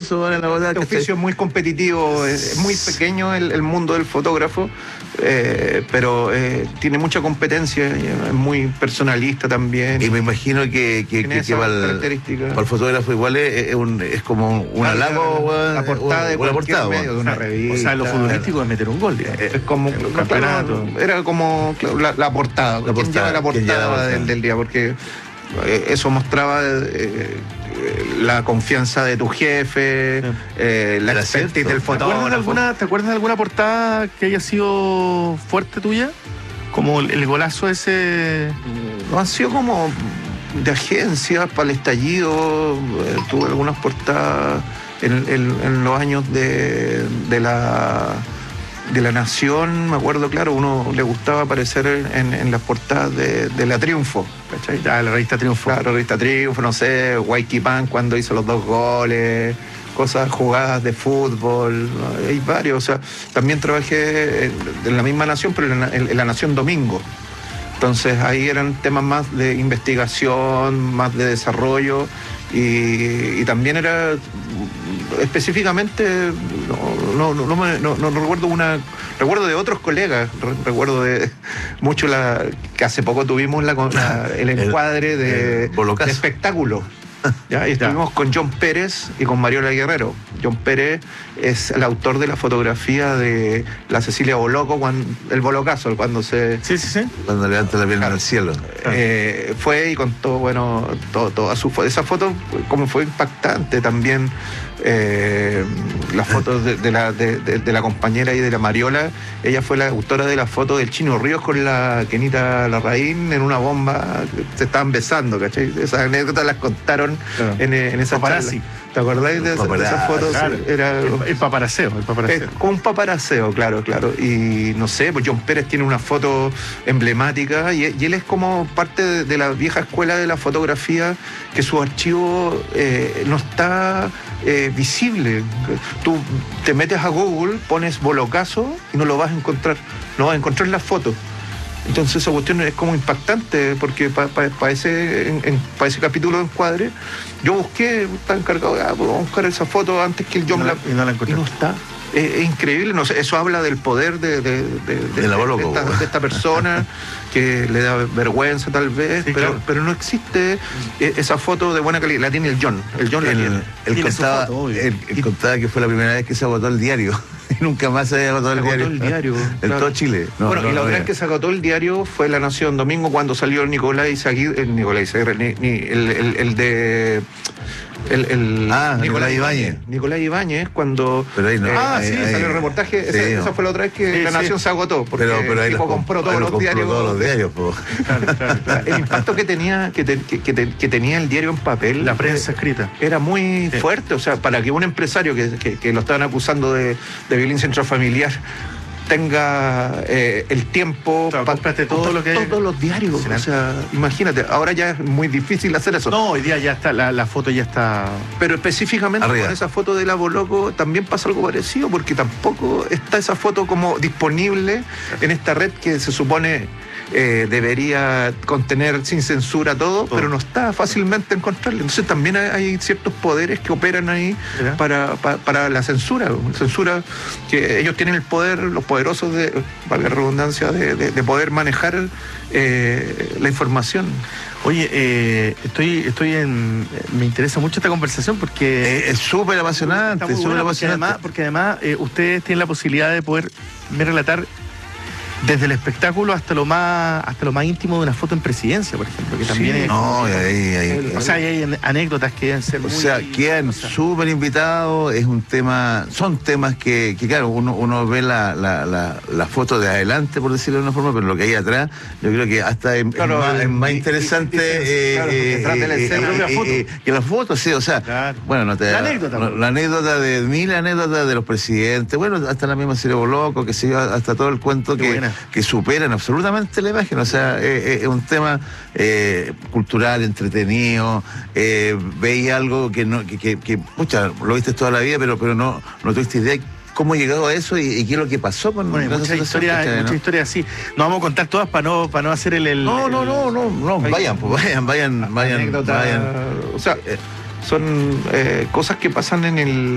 concurso, la cosa. Este oficio es muy competitivo, es muy pequeño el mundo del fotógrafo, pero tiene mucha competencia, es muy personalista también. Y me imagino que para el fotógrafo igual es como un halago, la portada de cualquier medio de una revista. O sea, lo futbolístico es meter un gol, digamos. Es como un campeonato. Era como la portada. ¿Quién lleva la portada del día? Porque eso mostraba la confianza de tu jefe, la expertise del fotógrafo. ¿Te acuerdas de alguna portada que haya sido fuerte tuya? Como el golazo ese. No, han sido como de agencias para el estallido. Tuve algunas portadas en los años de la Nación. Me acuerdo, claro, uno le gustaba aparecer en las portadas de la Triunfo, ¿cachai? La revista Triunfo. Claro, la revista Triunfo, no sé, Guayquipán cuando hizo los 2 goles, cosas, jugadas de fútbol, hay varios. O sea, también trabajé en la misma Nación, pero en la Nación Domingo. Entonces ahí eran temas más de investigación, más de desarrollo, y también era específicamente, no recuerdo recuerdo de otros colegas, recuerdo de mucho que hace poco tuvimos el encuadre de espectáculo. ¿Ya? Y estuvimos con John Pérez y con Mariola Guerrero. John Pérez es el autor de la fotografía de la Cecilia Boloco, el Bolocazo, cuando se... Sí. Cuando levanta la pierna al cielo. Fue y contó, toda su foto. Esa foto como fue impactante también. Las fotos de la compañera y de la Mariola. Ella fue la autora de la foto del Chino Ríos con la Kenita Larraín en una bomba. Se estaban besando, ¿cachai? Esas anécdotas las contaron en esa paparazzi. ¿Te acordáis de esas fotos? Claro. Era el paparaceo. Como un paparaceo, claro. Y no sé, pues John Pérez tiene una foto emblemática y él es como parte de la vieja escuela de la fotografía, que su archivo no está visible. Tú te metes a Google, pones Bolocazo y no lo vas a encontrar. No vas a encontrar las fotos. Entonces esa cuestión es como impactante, porque para ese capítulo de encuadre yo busqué, estaba encargado, vamos a buscar esa foto antes que el John y no la encontré. Y no está. Es increíble, no sé, eso habla del poder de esta persona, que le da vergüenza tal vez, sí, pero no existe esa foto de buena calidad. La tiene el John. El John la tiene. Él contaba que fue la primera vez que se agotó el diario. Y nunca más se había agotado el diario. En todo Chile. Y la otra vez que se agotó el diario fue La Nación Domingo, cuando salió Nicolás Aguirre, Nicolás Ibáñez. Nicolás Ibáñez, cuando salió el reportaje. Esa fue la otra vez que La Nación se agotó, porque el tipo compró todos los diarios. Claro. El impacto que tenía el diario en papel, la prensa escrita, era muy fuerte. O sea, para que un empresario que lo estaban acusando de violencia intrafamiliar tenga el tiempo, compraste todo lo que todos los diarios. O sea, imagínate, ahora ya es muy difícil hacer eso. No, hoy día ya está, la foto ya está. Pero específicamente arriba, con esa foto de la Boloco también pasa algo parecido, porque tampoco está esa foto como disponible en esta red que se supone debería contener sin censura todo, pero no está fácilmente encontrarle. Entonces también hay ciertos poderes que operan ahí para la censura, que ellos tienen el poder, los poderosos, valga la redundancia, de poder manejar la información. Oye, me interesa mucho esta conversación porque es súper apasionante, porque además ustedes tienen la posibilidad de poder relatar desde el espectáculo hasta lo más íntimo de una foto en presidencia, por ejemplo, que también es... No, o sea, hay anécdotas que deben ser quedan súper invitados, son temas que claro, uno ve la foto de adelante, por decirlo de una forma, pero lo que hay atrás, yo creo que hasta es más interesante que la foto, sí, o sea, bueno, la anécdota de mil anécdotas de los presidentes, bueno, hasta la misma Cecilia Boloco, que se yo, hasta todo el cuento que superan absolutamente la imagen. O sea, es un tema cultural, entretenido. Veis algo que lo viste toda la vida, pero no tuviste idea cómo ha llegado a eso y qué es lo que pasó con muchas historias así. No vamos a contar todas para no hacer el... No, vayan. O sea, son cosas que pasan en el